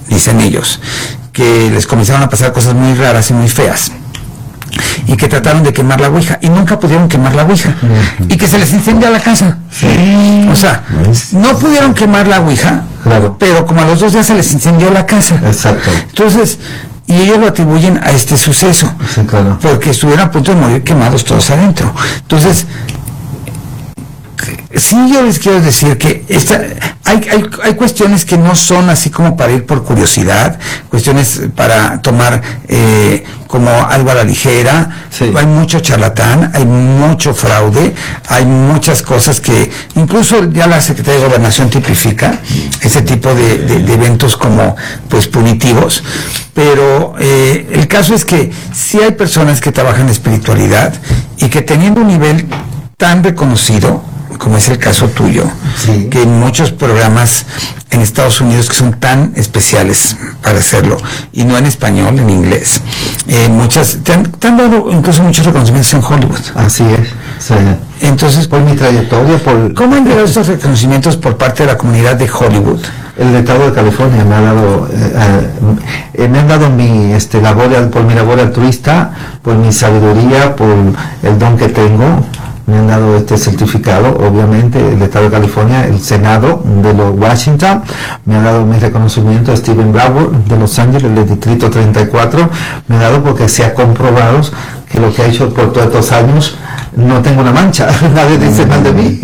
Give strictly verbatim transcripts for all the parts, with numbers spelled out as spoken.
dicen ellos, que les comenzaron a pasar cosas muy raras y muy feas, y que trataron de quemar la ouija y nunca pudieron quemar la ouija, uh-huh. y que se les incendia la casa. Sí. O sea, no pudieron quemar la ouija, claro. pero como a los dos días se les incendió la casa. Exacto. Entonces, y ellos lo atribuyen a este suceso, sí, claro. porque estuvieron a punto de morir quemados todos adentro. Entonces, sí, yo les quiero decir que esta, hay, hay, hay cuestiones que no son así como para ir por curiosidad, cuestiones para tomar eh, como algo a la ligera. Sí. Hay mucho charlatán, hay mucho fraude, hay muchas cosas que incluso ya la Secretaría de Gobernación tipifica ese tipo de, de, de eventos como pues punitivos, pero eh, el caso es que sí hay personas que trabajan en espiritualidad y que teniendo un nivel tan reconocido como es el caso tuyo, sí. que en muchos programas en Estados Unidos que son tan especiales para hacerlo, y no en español, en inglés, eh, muchas, te han, te han dado incluso muchos reconocimientos en Hollywood. Así es. Sí. Entonces, por mi trayectoria, por... ¿cómo han llegado estos reconocimientos por parte de la comunidad de Hollywood? El Estado de California me ha dado, eh, eh, me han dado mi este, labor, por mi labor altruista, por mi sabiduría, por el don que tengo. Me han dado este certificado, obviamente, el Estado de California, el Senado de los Washington, me ha dado mi reconocimiento, Stephen Broward de Los Ángeles, del Distrito treinta y cuatro, me ha dado porque se ha comprobado que lo que ha hecho por todos estos años no tengo una mancha, nadie dice mal de mí.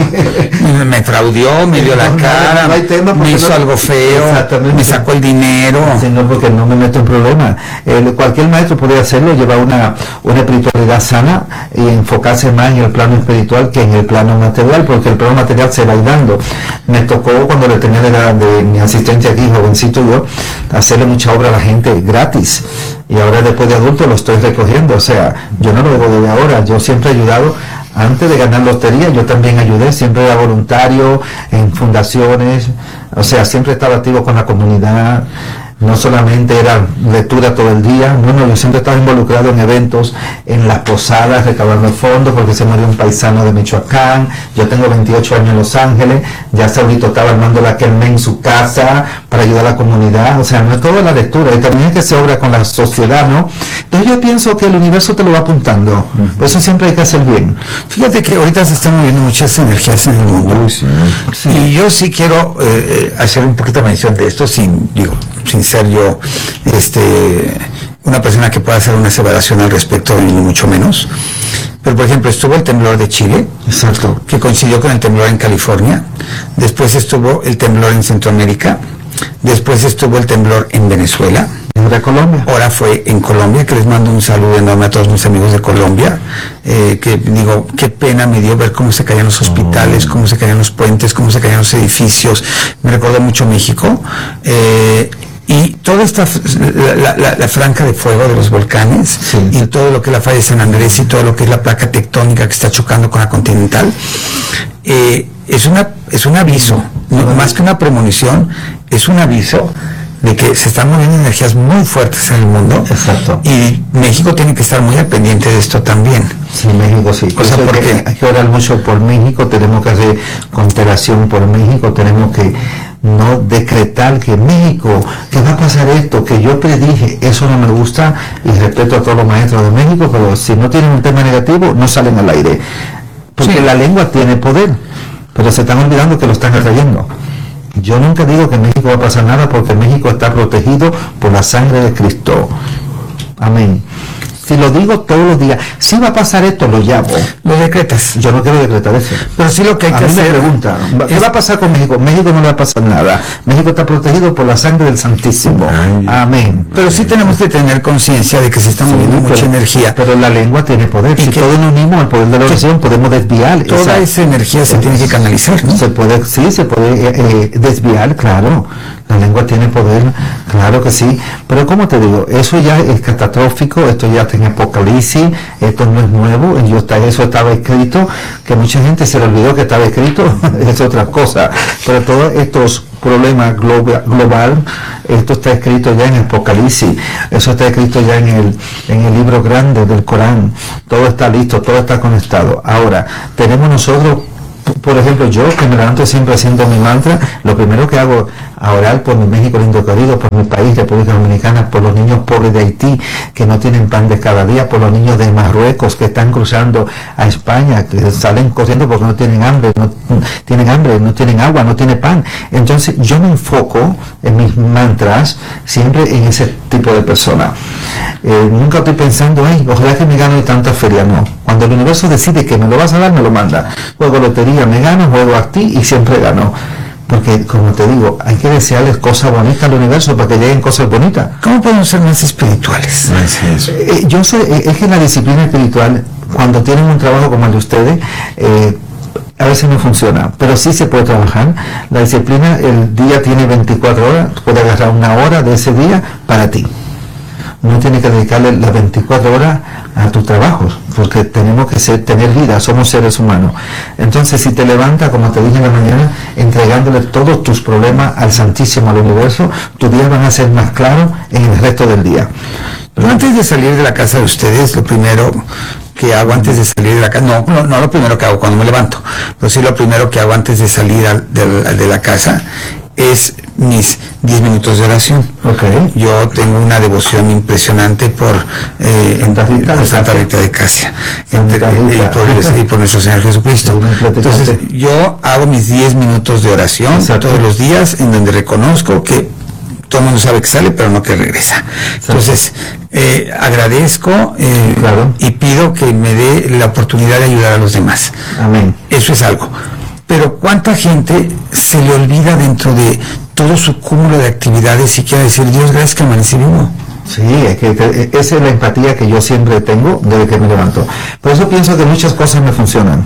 Me fraudió, me dio la no, cara, no, no tema me hizo no, algo feo, me sacó el dinero. Sí, no, porque no me meto en problemas. Eh, cualquier maestro podría hacerlo, llevar una, una espiritualidad sana y enfocarse más en el plano espiritual que en el plano material, porque el plano material se va dando. Me tocó cuando le tenía de, la, de mi asistente aquí, jovencito yo, hacerle mucha obra a la gente gratis. Y ahora después de adulto lo estoy recogiendo, o sea, yo no lo debo desde ahora, yo siempre he ayudado, antes de ganar lotería yo también ayudé, siempre era voluntario en fundaciones, o sea, siempre estaba activo con la comunidad, no solamente era lectura todo el día, no, no, yo siempre estaba involucrado en eventos, en las posadas, recaudando fondos, porque se murió un paisano de Michoacán, yo tengo veintiocho años en Los Ángeles, ya Saulito estaba armando la Kermés en su casa para ayudar a la comunidad, o sea, no es toda la lectura, y también es que se obra con la sociedad, ¿no? Entonces yo pienso que el universo te lo va apuntando, uh-huh. por eso siempre hay que hacer bien. Fíjate que ahorita se están moviendo muchas energías en el mundo, sí, sí. y yo sí quiero eh, hacer un poquito de mención de esto, sin, digo, sin ser yo este una persona que pueda hacer una aseveración al respecto, ni mucho menos, pero por ejemplo estuvo el temblor de Chile, exacto, que coincidió con el temblor en California, después estuvo el temblor en Centroamérica, después estuvo el temblor en Venezuela, ahora Colombia, ahora fue en Colombia, que les mando un saludo enorme a todos mis amigos de Colombia, eh, que digo, qué pena me dio ver cómo se caían los hospitales, cómo se caían los puentes, cómo se caían los edificios, me recordó mucho México, eh, y toda esta la, la, la franja de fuego de los volcanes, sí. y todo lo que es la falla de San Andrés y todo lo que es la placa tectónica que está chocando con la continental, eh, es una es un aviso, no, más que una premonición, es un aviso de que se están moviendo energías muy fuertes en el mundo. Exacto. Y México tiene que estar muy al pendiente de esto también. Sí, México sí. O sea, porque hay que orar mucho por México, tenemos que hacer constelación por México, tenemos que no decretar que México, que va a pasar esto, que yo predije, eso no me gusta, y respeto a todos los maestros de México, pero si no tienen un tema negativo, no salen al aire. Porque sí. la lengua tiene poder, pero se están olvidando que lo están atrayendo. Yo nunca digo que en México va a pasar nada, porque México está protegido por la sangre de Cristo. Amén. Si lo digo todos los días, si va a pasar esto, lo llamo. Lo decretas. Yo no quiero decretar eso. Pero sí lo que hay a que mí hacer. Me pregunta, ¿qué es... va a pasar con México? México no le va a pasar nada. México está protegido por la sangre del Santísimo. Ay, amén. Pero sí tenemos que tener conciencia de que se está moviendo sí, mucha pero, energía. Pero la lengua tiene poder. Y si todos nos unimos al poder de la oración, podemos desviar. Toda esa, esa energía se tiene que canalizar, ¿no? Se puede, sí, se puede eh, eh, desviar, claro. La lengua tiene poder, claro que sí, pero como te digo, eso ya es catastrófico, esto ya está en Apocalipsis, esto no es nuevo, yo está, eso estaba escrito, que mucha gente se le olvidó que estaba escrito, es otra cosa, pero todos estos problemas global, global, esto está escrito ya en Apocalipsis, eso está escrito ya en el, en el libro grande del Corán, todo está listo, todo está conectado. Ahora, tenemos nosotros por ejemplo, yo que me levanto siempre haciendo mi mantra, lo primero que hago a orar por mi México lindo querido, por mi país, República Dominicana, por los niños pobres de Haití que no tienen pan de cada día, por los niños de Marruecos que están cruzando a España, que salen corriendo porque no tienen hambre, no tienen hambre, no tienen agua, no tienen pan. Entonces yo me enfoco en mis mantras siempre en ese tipo de personas. Eh, nunca estoy pensando, hey, ojalá que me gane tanta feria, no. Cuando el universo decide que me lo vas a dar, me lo manda. Juego lotería, me gano, juego a ti y siempre gano. Porque, como te digo, hay que desearles cosas bonitas al universo para que lleguen cosas bonitas. ¿Cómo podemos ser más espirituales? No es eso. Eh, yo sé, eh, es que la disciplina espiritual, cuando tienen un trabajo como el de ustedes, eh, a veces no funciona, pero sí se puede trabajar. La disciplina, el día tiene veinticuatro horas, puedes agarrar una hora de ese día para ti. No tienes que dedicarle las veinticuatro horas a tu trabajo, porque tenemos que ser, tener vida, somos seres humanos. Entonces, si te levantas, como te dije en la mañana, entregándole todos tus problemas al Santísimo, al universo, tus días van a ser más claros en el resto del día. Pero antes de salir de la casa de ustedes, lo primero que hago antes de salir de la casa, no, no, no lo primero que hago cuando me levanto, pero sí lo primero que hago antes de salir al, de, de la casa es mis diez minutos de oración. Okay. Yo tengo una devoción impresionante por eh, Santa Rita, por Santa Rita de Casia y por, y por nuestro Señor Jesucristo. Entonces yo hago mis diez minutos de oración Exacto. todos los días, en donde reconozco que todo el mundo sabe que sale, pero no que regresa. Entonces eh, agradezco eh, claro. y pido que me dé la oportunidad de ayudar a los demás. Amén. Eso es algo. Pero ¿cuánta gente se le olvida dentro de todo su cúmulo de actividades y quiere decir, Dios, gracias que amanecí vivo? Sí, es que, que esa es la empatía que yo siempre tengo desde que me levanto. Por eso pienso que muchas cosas me funcionan.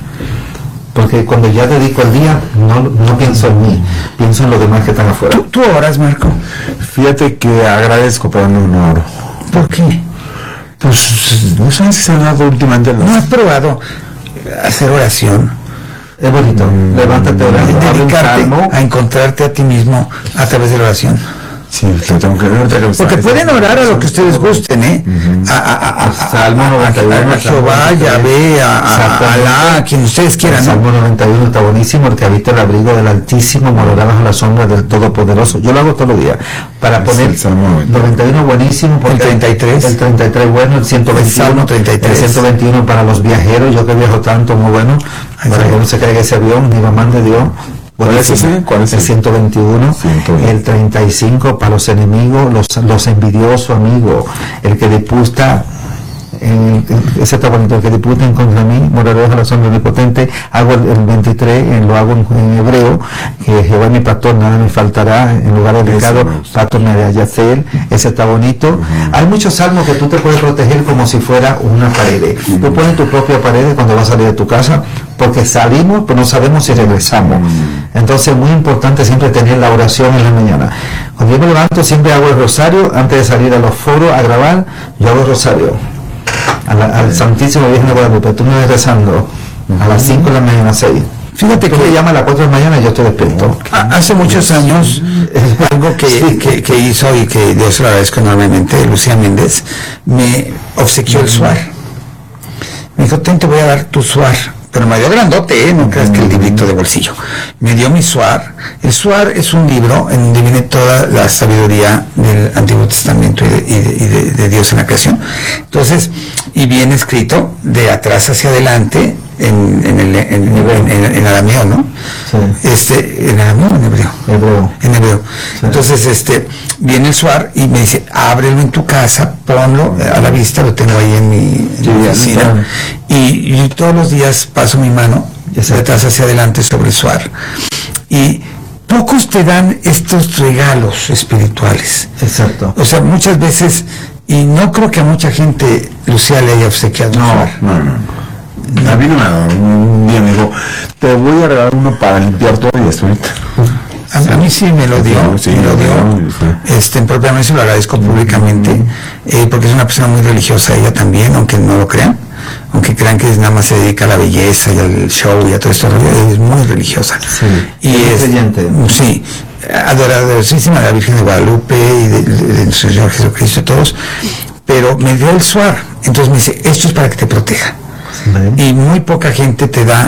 Porque cuando ya dedico el día, no, no pienso en mí, pienso en los demás que están afuera. ¿Tú, tú oras, Marco? Fíjate que agradezco, pero no, no oro. ¿Por qué? Pues no sé si se han dado últimamente los... ¿No has probado hacer oración? Es bonito, mm, levántate orando, dedicarte a encontrarte a ti mismo a través de la oración. Sí, tengo que ver. Porque pueden orar a lo que ustedes gusten, ¿eh? Uh-huh. a, a, a, a, Salmo noventa y uno, a Jehová, Yahvé, a, a Alá, a quien ustedes quieran. El Salmo noventa y uno está buenísimo, el que habita el abrigo del Altísimo morará bajo la sombra del Todopoderoso. Yo lo hago todos los días para poner el Salmo noventa y uno buenísimo, porque el treinta y tres, el treinta y tres bueno, el ciento veintiuno, el Salmo treinta y tres, el ciento veintiuno para los viajeros, yo que viajo tanto, muy bueno, Ay, para sí. que no se caiga ese avión, ni mamá de Dios. ¿Cuál es ese? ¿Cuál es el ciento veintiuno, ciento veinte. El treinta y cinco para los enemigos, los, los envidiosos amigos, el que disputa, eh, ese está bonito, el que disputa en contra mí, moraré bajo la sombra omnipotente. Hago el, el veintitrés, eh, lo hago en, en hebreo, que Jehová es mi pastor, nada me faltará, en lugar de pecado, pastor me hará yacer, ese está bonito. Uh-huh. Hay muchos salmos que tú te puedes proteger como si fuera una pared. Uh-huh. Tú pones tu propia pared cuando vas a salir de tu casa, porque salimos, pero no sabemos si regresamos. Uh-huh. Entonces es muy importante siempre tener la oración en la mañana. Cuando yo me levanto siempre hago el rosario, antes de salir a los foros a grabar, yo hago el rosario. A la, al Santísimo Virgen de Guadalupe, tú me ves rezando uh-huh. a las cinco de la mañana, seis. Fíjate que me llama a las cuatro de la mañana y yo estoy despierto. Hace muchos años, algo que, sí. que, que hizo y que Dios lo agradezco enormemente, Lucía Méndez, me obsequió uh-huh. el suar. Me dijo, ten, te voy a dar tu suar. Pero me dio grandote, ¿eh? No creas que el librito de bolsillo. Me dio mi suar. El suar es un libro en donde viene toda la sabiduría del Antiguo Testamento y de, y de, y de, de Dios en la creación. Entonces, y viene escrito de atrás hacia adelante en, en, el, en, en, en, en, en arameo, ¿no? Sí. Este, en arameo o en hebreo. Hebreo. En hebreo. Sí. Entonces, este, viene el suar y me dice, ábrelo en tu casa, ponlo a la vista, lo tengo ahí en mi, sí, en mi oficina. Y, y todos los días paso mi mano de atrás hacia adelante sobre el suar. Y pocos te dan estos regalos espirituales. Exacto. O sea, muchas veces, y no creo que a mucha gente Lucía le haya obsequiado un no, suar. No, no, no. A mí no me ha dado. Un día me dijo, te voy a regalar uno para limpiar todo y esto ahorita. A, a mí sí me lo dio, sí, me lo dio. Sí. Este, propiamente se lo agradezco públicamente, uh-huh. eh, porque es una persona muy religiosa ella también, aunque no lo crean, aunque crean que nada más se dedica a la belleza y al show y a todo esto, es muy religiosa. Sí. Y es, creyente. Sí, adoradorcísima de la Virgen de Guadalupe y de, de, de nuestro Señor Jesucristo, todos, pero me dio el suar, entonces me dice, esto es para que te proteja. Uh-huh. Y muy poca gente te da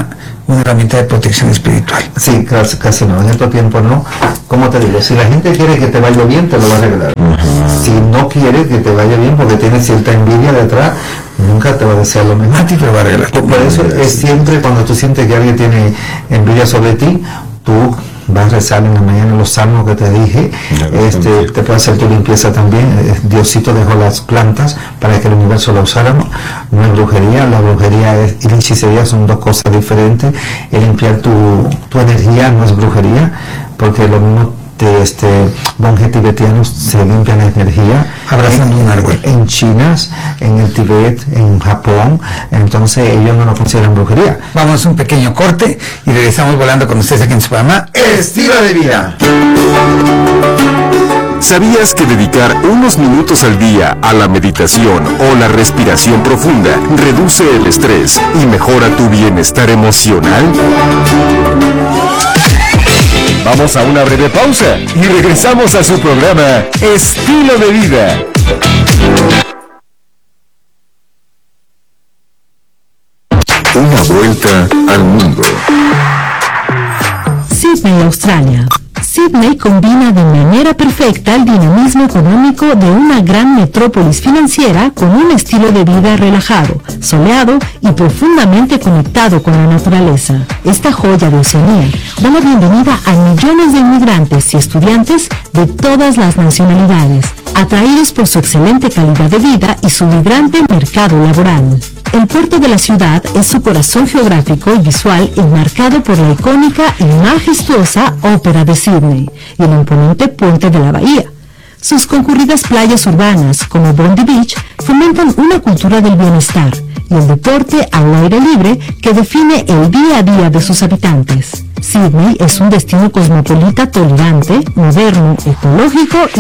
una herramienta de protección espiritual. Sí, casi, casi no, en estos tiempos no. Como te digo, si la gente quiere que te vaya bien, te lo va a regalar. Uh-huh. Si no quiere que te vaya bien porque tiene cierta envidia detrás, nunca te va a desear lo mejor. A ti te va a regalar. Por, por eso es siempre cuando tú sientes que alguien tiene envidia sobre ti, tú vas a rezar en la mañana los salmos que te dije, este, te puede hacer tu limpieza también. Diosito dejó las plantas para que el universo la usáramos, no es brujería. La brujería es, y la hechicería son dos cosas diferentes. El limpiar tu, tu energía no es brujería, porque lo mismo de este monjes tibetanos se limpian la energía abrazando un árbol en China, en el Tibet, en Japón, entonces ellos no lo consideran brujería. Vamos a un pequeño corte y regresamos volando con ustedes aquí en su programa Estilo de Vida. ¿Sabías que dedicar unos minutos al día a la meditación o la respiración profunda reduce el estrés y mejora tu bienestar emocional? Vamos a una breve pausa y regresamos a su programa Estilo de Vida. Una vuelta al mundo. Sydney, Australia. Sydney combina de manera perfecta el dinamismo económico de una gran metrópolis financiera con un estilo de vida relajado, soleado y profundamente conectado con la naturaleza. Esta joya de Oceanía da la bienvenida a millones de inmigrantes y estudiantes de todas las nacionalidades, atraídos por su excelente calidad de vida y su vibrante mercado laboral. El puerto de la ciudad es su corazón geográfico y visual enmarcado por la icónica y majestuosa Ópera de Sydney y el imponente puente de la bahía. Sus concurridas playas urbanas, como Bondi Beach, fomentan una cultura del bienestar y el deporte al aire libre que define el día a día de sus habitantes. Sydney es un destino cosmopolita tolerante, moderno, ecológico y